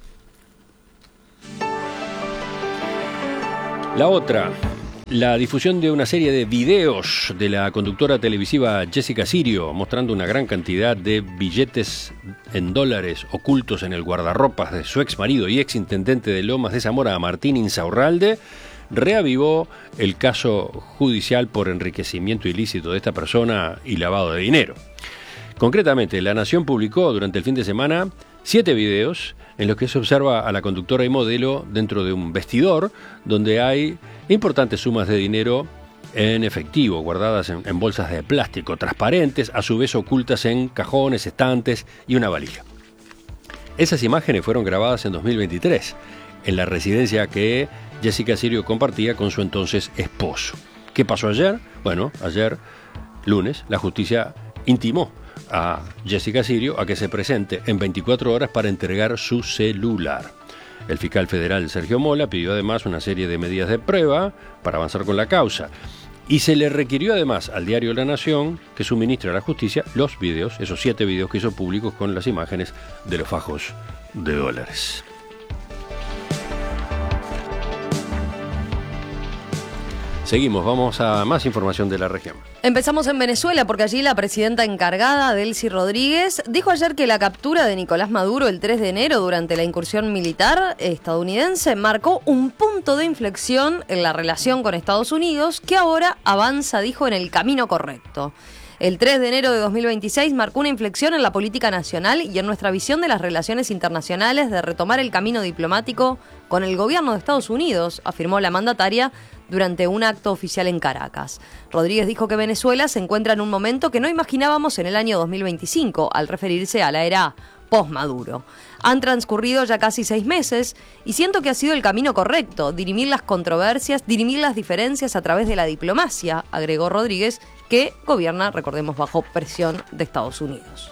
La otra, la difusión de una serie de videos de la conductora televisiva Jessica Sirio mostrando una gran cantidad de billetes en dólares ocultos en el guardarropas de su ex marido y ex intendente de Lomas de Zamora, Martín Insaurralde, reavivó el caso judicial por enriquecimiento ilícito de esta persona y lavado de dinero. Concretamente, La Nación publicó durante el fin de semana 7 videos en los que se observa a la conductora y modelo dentro de un vestidor donde hay importantes sumas de dinero en efectivo, guardadas en bolsas de plástico transparentes, a su vez ocultas en cajones, estantes y una valija. Esas imágenes fueron grabadas en 2023, en la residencia que Jessica Sirio compartía con su entonces esposo. ¿Qué pasó ayer? Bueno, ayer, lunes, la justicia intimó a Jessica Sirio a que se presente en 24 horas para entregar su celular. El fiscal federal Sergio Mola pidió además una serie de medidas de prueba para avanzar con la causa. Y se le requirió además al diario La Nación que suministre a la justicia los videos, esos 7 videos que hizo públicos con las imágenes de los fajos de dólares. Seguimos, vamos a más información de la región. Empezamos en Venezuela porque allí la presidenta encargada, Delcy Rodríguez, dijo ayer que la captura de Nicolás Maduro el 3 de enero durante la incursión militar estadounidense marcó un punto de inflexión en la relación con Estados Unidos que ahora avanza, dijo, en el camino correcto. El 3 de enero de 2026 marcó una inflexión en la política nacional y en nuestra visión de las relaciones internacionales de retomar el camino diplomático con el gobierno de Estados Unidos, afirmó la mandataria durante un acto oficial en Caracas. Rodríguez dijo que Venezuela se encuentra en un momento que no imaginábamos en el año 2025, al referirse a la era post-Maduro. Han transcurrido ya casi 6 meses y siento que ha sido el camino correcto, dirimir las controversias, dirimir las diferencias a través de la diplomacia, agregó Rodríguez, que gobierna, recordemos, bajo presión de Estados Unidos.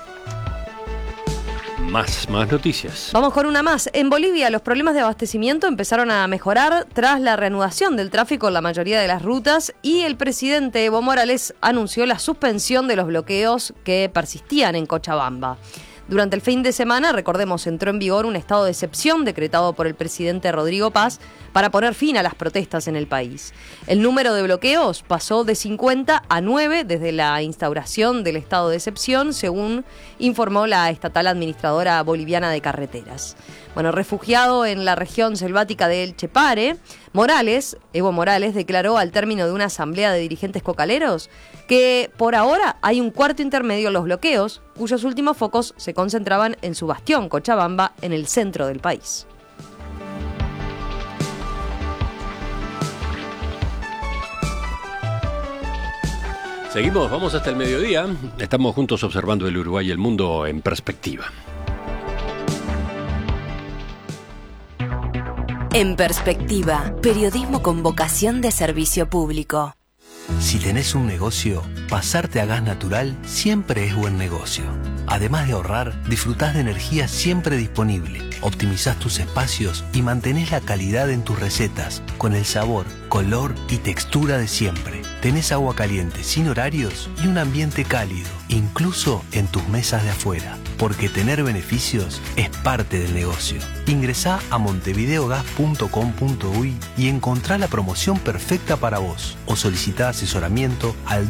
Más noticias. Vamos con una más. En Bolivia los problemas de abastecimiento empezaron a mejorar tras la reanudación del tráfico en la mayoría de las rutas y el presidente Evo Morales anunció la suspensión de los bloqueos que persistían en Cochabamba. Durante el fin de semana, recordemos, entró en vigor un estado de excepción decretado por el presidente Rodrigo Paz para poner fin a las protestas en el país. El número de bloqueos pasó de 50 a 9 desde la instauración del estado de excepción, según informó la estatal administradora boliviana de carreteras. Bueno, refugiado en la región selvática del Chepare, Evo Morales, declaró al término de una asamblea de dirigentes cocaleros que por ahora hay un cuarto intermedio en los bloqueos, cuyos últimos focos se concentraban en su bastión, Cochabamba, en el centro del país. Seguimos, vamos hasta el mediodía. Estamos juntos observando el Uruguay y el mundo en perspectiva. En perspectiva, periodismo con vocación de servicio público. Si tenés un negocio, pasarte a gas natural siempre es buen negocio. Además de ahorrar, disfrutás de energía siempre disponible, optimizás tus espacios y mantenés la calidad en tus recetas, con el sabor, color y textura de siempre. Tenés agua caliente sin horarios y un ambiente cálido, incluso en tus mesas de afuera, porque tener beneficios es parte del negocio. Ingresá a montevideogas.com.uy y encontrá la promoción perfecta para vos o solicitá asesoramiento al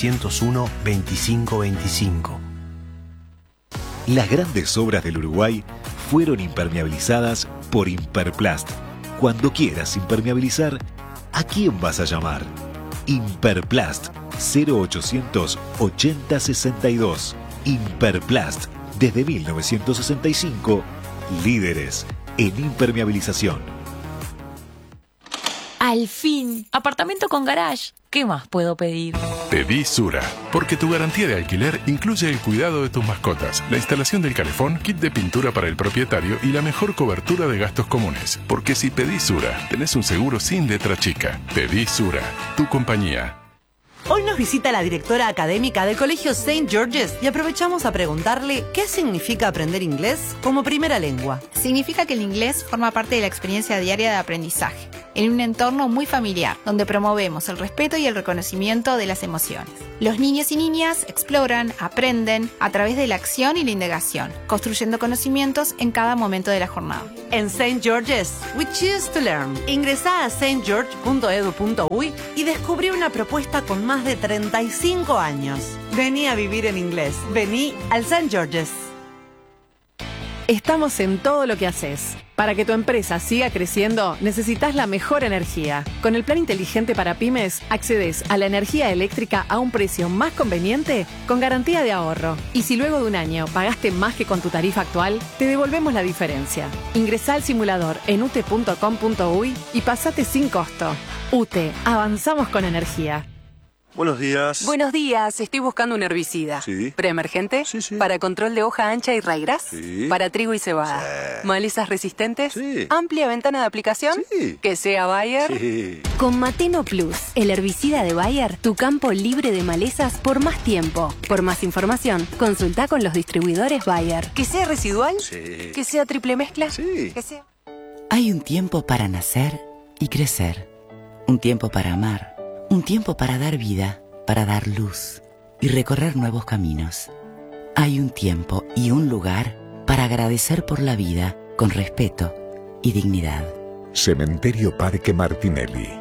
2901-2525. Las grandes obras del Uruguay fueron impermeabilizadas por Imperplast. Cuando quieras impermeabilizar, ¿a quién vas a llamar? Imperplast 0800 8062. Imperplast, desde 1965, líderes en impermeabilización. Al fin, apartamento con garage. ¿Qué más puedo pedir? Pedí Sura, porque tu garantía de alquiler incluye el cuidado de tus mascotas, la instalación del calefón, kit de pintura para el propietario y la mejor cobertura de gastos comunes. Porque si pedís Sura, tenés un seguro sin letra chica. Pedí Sura, tu compañía. Hoy nos visita la directora académica del Colegio St. George's y aprovechamos a preguntarle qué significa aprender inglés como primera lengua. Significa que el inglés forma parte de la experiencia diaria de aprendizaje. en un entorno muy familiar, donde promovemos el respeto y el reconocimiento de las emociones. Los niños y niñas exploran, aprenden a través de la acción y la indagación, construyendo conocimientos en cada momento de la jornada. En St. George's, we choose to learn. Ingresá a stgeorge.edu.uy y descubrí una propuesta con más de 35 años. Vení a vivir en inglés. Vení al St. George's. Estamos en todo lo que haces. Para que tu empresa siga creciendo, necesitas la mejor energía. Con el plan inteligente para pymes, accedes a la energía eléctrica a un precio más conveniente con garantía de ahorro. Y si luego de un año pagaste más que con tu tarifa actual, te devolvemos la diferencia. Ingresá al simulador en ute.com.uy y pasate sin costo. UTE, avanzamos con energía. Buenos días. Buenos días, estoy buscando un herbicida. Sí. ¿Preemergente? Sí. ¿Para control de hoja ancha y raigras? Sí. ¿Para trigo y cebada? Sí. ¿Malezas resistentes? Sí. ¿Amplia ventana de aplicación? Sí. ¿Que sea Bayer? Sí. Con Mateno Plus, el herbicida de Bayer, tu campo libre de malezas por más tiempo. Por más información, consulta con los distribuidores Bayer. ¿Que sea residual? Sí. ¿Que sea triple mezcla? Sí. ¿Que sea... Hay un tiempo para nacer y crecer. Un tiempo para amar. Un tiempo para dar vida, para dar luz y recorrer nuevos caminos. Hay un tiempo y un lugar para agradecer por la vida con respeto y dignidad. Cementerio Parque Martinelli,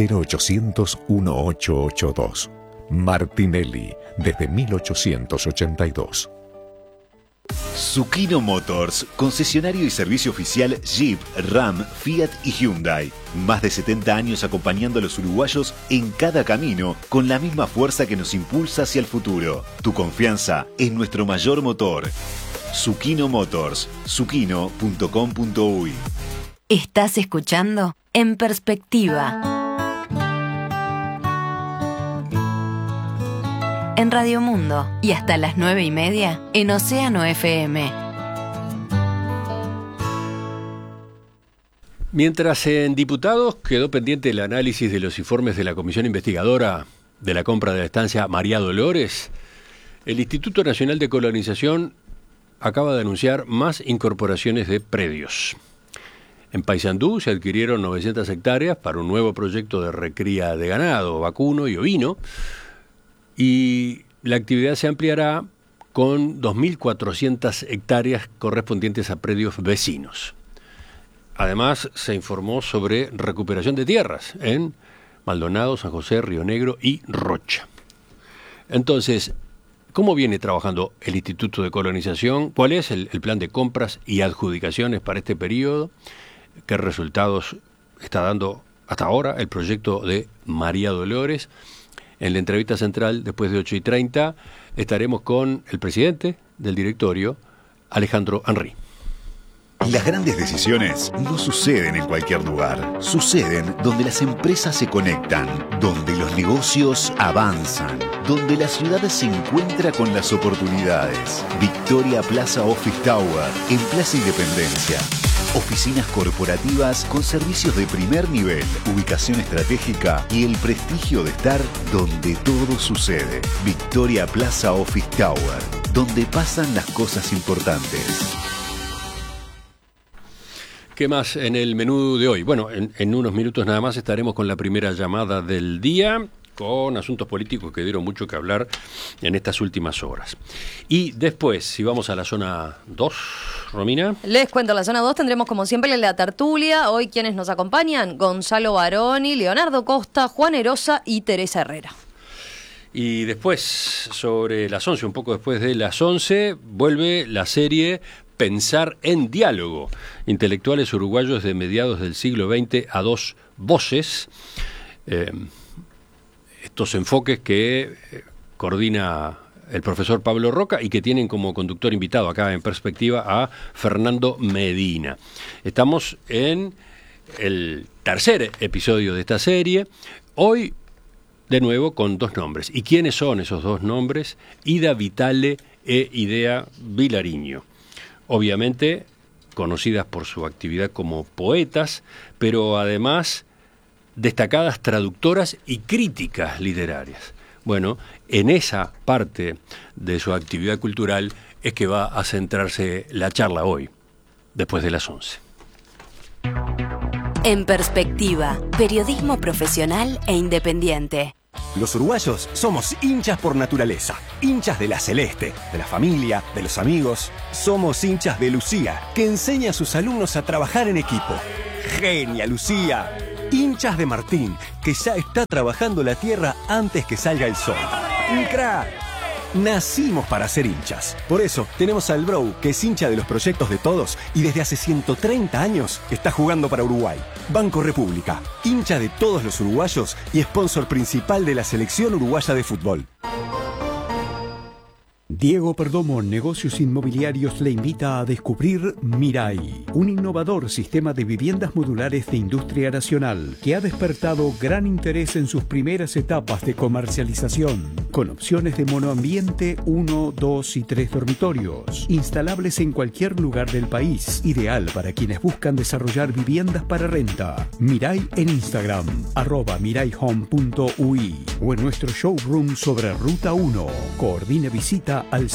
0800-1882. Martinelli, desde 1882. Zucchino Motors, concesionario y servicio oficial Jeep, Ram, Fiat y Hyundai. Más de 70 años acompañando a los uruguayos en cada camino, con la misma fuerza que nos impulsa hacia el futuro. Tu confianza es nuestro mayor motor. Zucchino Motors, zucchino.com.uy. Estás escuchando En Perspectiva. En Radio Mundo y hasta las 9:30 en Océano FM. Mientras en Diputados quedó pendiente el análisis de los informes de la Comisión Investigadora de la compra de la estancia María Dolores, el Instituto Nacional de Colonización acaba de anunciar más incorporaciones de predios. En Paysandú se adquirieron 900 hectáreas para un nuevo proyecto de recría de ganado, vacuno y ovino, y la actividad se ampliará con 2.400 hectáreas correspondientes a predios vecinos. Además, se informó sobre recuperación de tierras en Maldonado, San José, Río Negro y Rocha. Entonces, ¿cómo viene trabajando el Instituto de Colonización? ¿Cuál es el plan de compras y adjudicaciones para este periodo? ¿Qué resultados está dando hasta ahora el proyecto de María Dolores? En la entrevista central, después de 8:30, estaremos con el presidente del directorio, Alejandro Henry. Las grandes decisiones no suceden en cualquier lugar. Suceden donde las empresas se conectan, donde los negocios avanzan, donde la ciudad se encuentra con las oportunidades. Victoria Plaza Office Tower, en Plaza Independencia. Oficinas corporativas con servicios de primer nivel, ubicación estratégica y el prestigio de estar donde todo sucede. Victoria Plaza Office Tower, donde pasan las cosas importantes. ¿Qué más en el menú de hoy? Bueno, en unos minutos nada más estaremos con la primera llamada del día, con asuntos políticos que dieron mucho que hablar en estas últimas horas. Y después, si vamos a la zona 2, Romina. Les cuento, la zona 2 tendremos como siempre la tertulia. Hoy quienes nos acompañan, Gonzalo Baroni, Leonardo Costa, Juan Erosa y Teresa Herrera. Y después, sobre las 11, un poco después de las 11, vuelve la serie Pensar en Diálogo. Intelectuales uruguayos de mediados del siglo XX a dos voces. Estos enfoques que coordina el profesor Pablo Roca y que tienen como conductor invitado acá en Perspectiva a Fernando Medina. Estamos en el tercer episodio de esta serie. Hoy, de nuevo, con dos nombres. ¿Y quiénes son esos dos nombres? Ida Vitale e Idea Vilariño. Obviamente, conocidas por su actividad como poetas, pero además destacadas traductoras y críticas literarias. Bueno, en esa parte de su actividad cultural es que va a centrarse la charla hoy, después de las 11. En Perspectiva, periodismo profesional e independiente. Los uruguayos somos hinchas por naturaleza, hinchas de la Celeste, de la familia, de los amigos. Somos hinchas de Lucía, que enseña a sus alumnos a trabajar en equipo. ¡Genia, Lucía! Hinchas de Martín, que ya está trabajando la tierra antes que salga el sol. ¡Un crack! Nacimos para ser hinchas. Por eso tenemos al Bro, que es hincha de los proyectos de todos y desde hace 130 años está jugando para Uruguay. Banco República, hincha de todos los uruguayos y sponsor principal de la selección uruguaya de fútbol. Diego Perdomo Negocios Inmobiliarios le invita a descubrir Mirai, un innovador sistema de viviendas modulares de industria nacional que ha despertado gran interés en sus primeras etapas de comercialización, con opciones de monoambiente 1, 2 y 3 dormitorios, instalables en cualquier lugar del país, ideal para quienes buscan desarrollar viviendas para renta. Mirai en Instagram, @miraihome.ui o en nuestro showroom sobre Ruta 1. Coordine visita al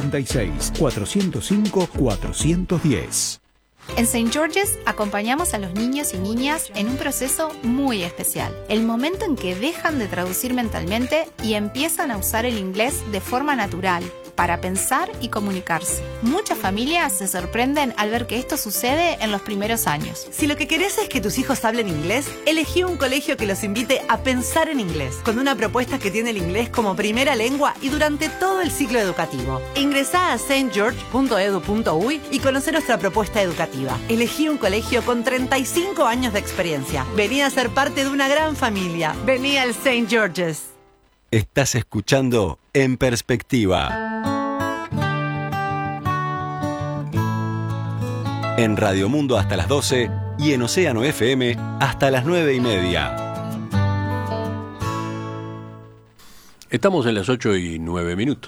096-405-410. En St. George's acompañamos a los niños y niñas en un proceso muy especial. El momento en que dejan de traducir mentalmente y empiezan a usar el inglés de forma natural, para pensar y comunicarse. Muchas familias se sorprenden al ver que esto sucede en los primeros años. Si lo que querés es que tus hijos hablen inglés, elegí un colegio que los invite a pensar en inglés, con una propuesta que tiene el inglés como primera lengua y durante todo el ciclo educativo. Ingresá a stgeorge.edu.uy y conocer nuestra propuesta educativa. Elegí un colegio con 35 años de experiencia. Vení a ser parte de una gran familia. Vení al St. George's. Estás escuchando En Perspectiva. En Radio Mundo hasta las 12 y en Océano FM hasta las 9:30. Estamos en las 8:09.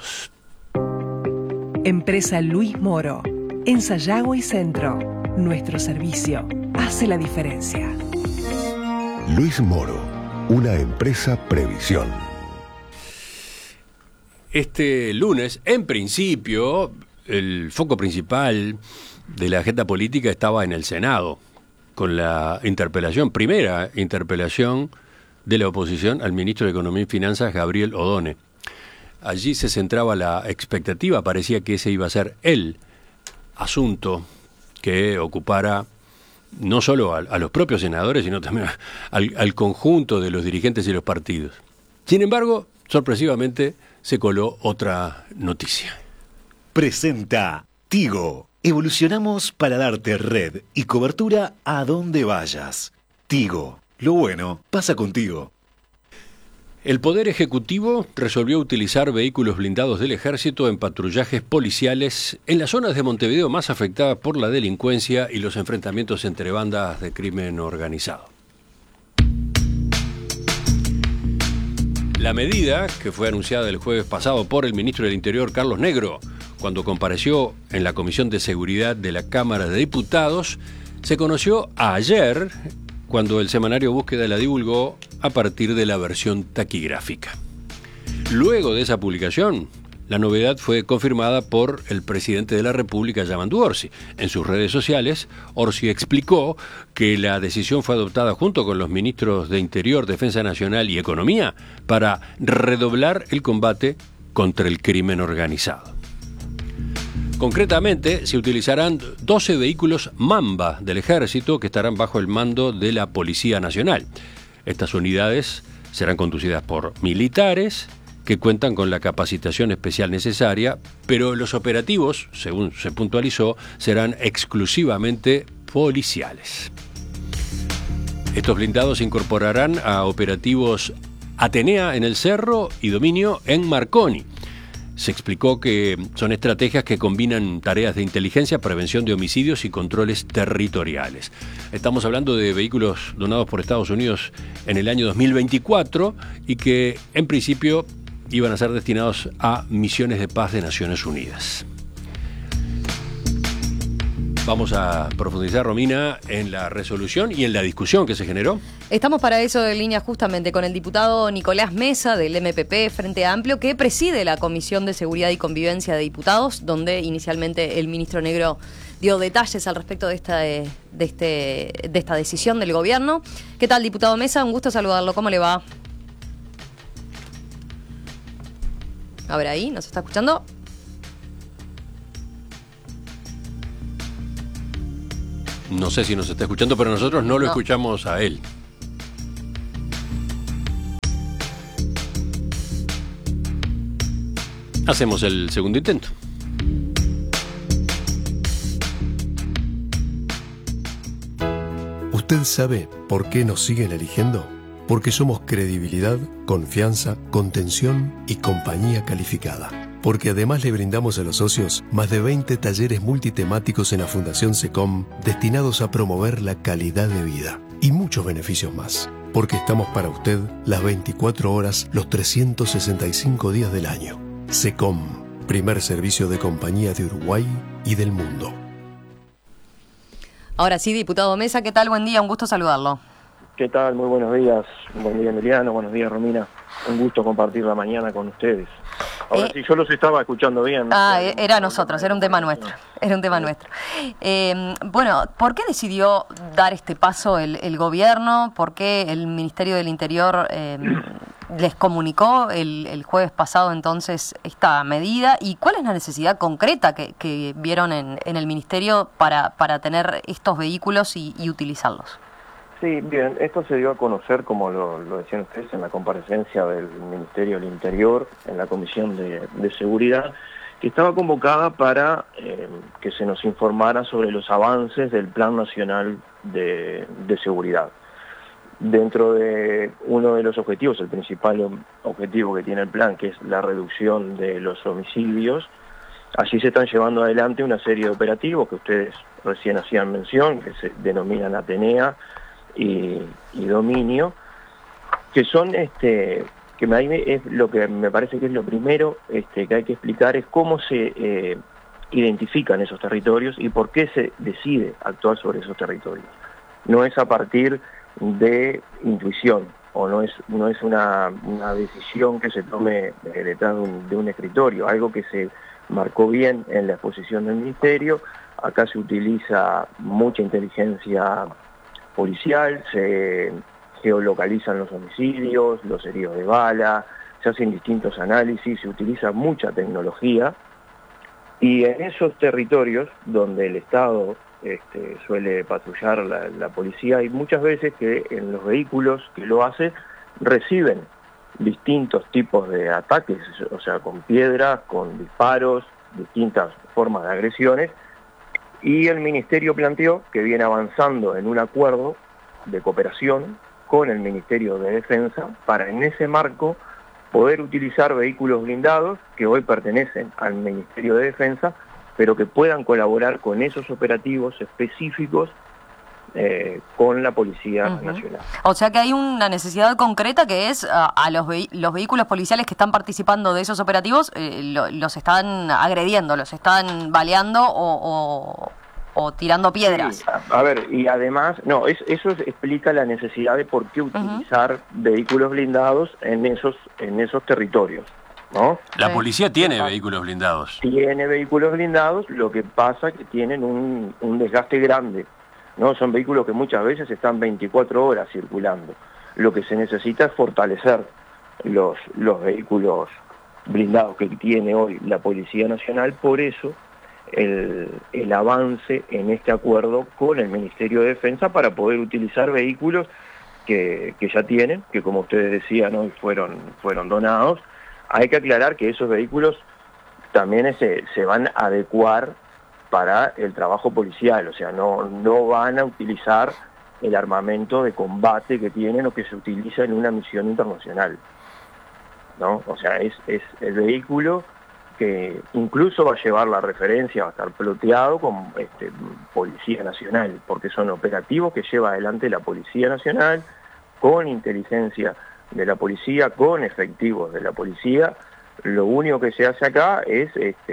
Empresa Luis Moro. En Sayago y Centro. Nuestro servicio hace la diferencia. Luis Moro, una empresa Previsión. Este lunes, en principio, el foco principal de la agenda política estaba en el Senado, con la primera interpelación de la oposición al ministro de Economía y Finanzas, Gabriel Odone. Allí se centraba la expectativa, parecía que ese iba a ser el asunto que ocupara no solo a los propios senadores, sino también al conjunto de los dirigentes y los partidos. Sin embargo, sorpresivamente, se coló otra noticia. Presenta Tigo. Evolucionamos para darte red y cobertura a donde vayas. Tigo. Lo bueno pasa contigo. El Poder Ejecutivo resolvió utilizar vehículos blindados del Ejército en patrullajes policiales en las zonas de Montevideo más afectadas por la delincuencia y los enfrentamientos entre bandas de crimen organizado. La medida, que fue anunciada el jueves pasado por el ministro del Interior, Carlos Negro, cuando compareció en la Comisión de Seguridad de la Cámara de Diputados, se conoció ayer, cuando el semanario Búsqueda la divulgó a partir de la versión taquigráfica. Luego de esa publicación, la novedad fue confirmada por el presidente de la República, Yamandu Orsi. En sus redes sociales, Orsi explicó que la decisión fue adoptada junto con los ministros de Interior, Defensa Nacional y Economía para redoblar el combate contra el crimen organizado. Concretamente, se utilizarán 12 vehículos Mamba del Ejército que estarán bajo el mando de la Policía Nacional. Estas unidades serán conducidas por militares que cuentan con la capacitación especial necesaria, pero los operativos, según se puntualizó, serán exclusivamente policiales. Estos blindados se incorporarán a operativos Atenea en el Cerro y Dominio en Marconi. Se explicó que son estrategias que combinan tareas de inteligencia, prevención de homicidios y controles territoriales. Estamos hablando de vehículos donados por Estados Unidos en el año 2024 y que, en principio, iban a ser destinados a misiones de paz de Naciones Unidas. Vamos a profundizar, Romina, en la resolución y en la discusión que se generó. Estamos para eso en línea justamente con el diputado Nicolás Mesa del MPP Frente Amplio, que preside la Comisión de Seguridad y Convivencia de Diputados, donde inicialmente el ministro Negro dio detalles al respecto de esta decisión del gobierno. ¿Qué tal, diputado Mesa? Un gusto saludarlo. ¿Cómo le va? A ver, ahí, ¿nos está escuchando? No sé si nos está escuchando, pero nosotros no lo escuchamos a él. Hacemos el segundo intento. ¿Usted sabe por qué nos siguen eligiendo? Porque somos credibilidad, confianza, contención y compañía calificada. Porque además le brindamos a los socios más de 20 talleres multitemáticos en la Fundación SECOM destinados a promover la calidad de vida y muchos beneficios más. Porque estamos para usted las 24 horas, los 365 días del año. SECOM, primer servicio de compañía de Uruguay y del mundo. Ahora sí, diputado Mesa, ¿qué tal? Buen día, un gusto saludarlo. ¿Qué tal? Muy buenos días. Buen día, Emiliano. Buenos días, Romina. Un gusto compartir la mañana con ustedes. Ahora sí, yo los estaba escuchando bien. Era nosotros, era un tema nuestro. Bueno, ¿por qué decidió dar este paso el gobierno? ¿Por qué el Ministerio del Interior les comunicó el jueves pasado entonces esta medida? ¿Y cuál es la necesidad concreta que vieron en el Ministerio para tener estos vehículos y utilizarlos? Sí, bien, esto se dio a conocer, como lo decían ustedes, en la comparecencia del Ministerio del Interior, en la Comisión de Seguridad, que estaba convocada para que se nos informara sobre los avances del Plan Nacional de Seguridad. Dentro de uno de los objetivos, el principal objetivo que tiene el plan, que es la reducción de los homicidios, allí se están llevando adelante una serie de operativos que ustedes recién hacían mención, que se denominan Atenea y Dominio, que son que es lo que me parece que es lo primero que hay que explicar, es cómo se identifican esos territorios y por qué se decide actuar sobre esos territorios. No es a partir de intuición, o no es una decisión que se tome detrás de un escritorio, algo que se marcó bien en la exposición del Ministerio. Acá se utiliza mucha inteligencia policial, se geolocalizan los homicidios, los heridos de bala, se hacen distintos análisis, se utiliza mucha tecnología, y en esos territorios donde el Estado suele patrullar la policía, hay muchas veces que en los vehículos que lo hacen reciben distintos tipos de ataques, o sea, con piedras, con disparos, distintas formas de agresiones. Y el Ministerio planteó que viene avanzando en un acuerdo de cooperación con el Ministerio de Defensa para en ese marco poder utilizar vehículos blindados que hoy pertenecen al Ministerio de Defensa, pero que puedan colaborar con esos operativos específicos con la Policía Nacional. O sea que hay una necesidad concreta que es a los vehículos policiales que están participando de esos operativos, los están agrediendo, los están baleando o tirando piedras. Sí, a ver, y además, eso explica la necesidad de por qué utilizar vehículos blindados en esos territorios, ¿no? La policía tiene vehículos blindados. Tiene vehículos blindados, lo que pasa es que tienen un desgaste grande, ¿no? Son vehículos que muchas veces están 24 horas circulando. Lo que se necesita es fortalecer los vehículos blindados que tiene hoy la Policía Nacional. Por eso el avance en este acuerdo con el Ministerio de Defensa para poder utilizar vehículos que ya tienen, que como ustedes decían hoy fueron donados. Hay que aclarar que esos vehículos también se van a adecuar para el trabajo policial, o sea, no van a utilizar el armamento de combate que tienen o que se utiliza en una misión internacional, ¿no? O sea, es el vehículo que incluso va a llevar la referencia, va a estar ploteado con Policía Nacional, porque son operativos que lleva adelante la Policía Nacional, con inteligencia de la policía, con efectivos de la policía. Lo único que se hace acá es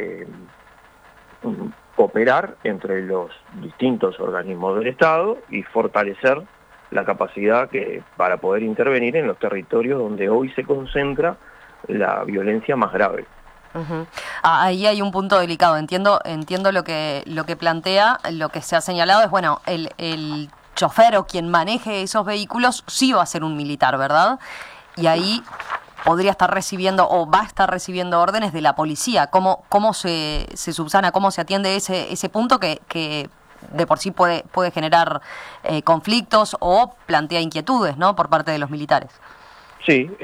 cooperar entre los distintos organismos del Estado y fortalecer la capacidad para poder intervenir en los territorios donde hoy se concentra la violencia más grave. Ahí hay un punto delicado. Entiendo lo que plantea, lo que se ha señalado es, bueno, el chofer o quien maneje esos vehículos sí va a ser un militar, ¿verdad? Y ahí podría estar recibiendo o va a estar recibiendo órdenes de la policía. ¿Cómo se subsana, cómo se atiende ese punto que de por sí puede generar conflictos o plantea inquietudes, ¿no?, por parte de los militares? Sí,